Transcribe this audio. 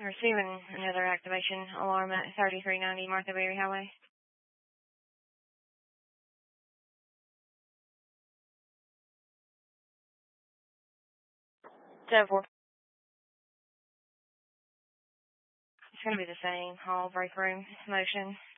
Receiving another activation alarm at 3390 Martha Berry Highway. So forth. It's going to be the same. Hall break room motion.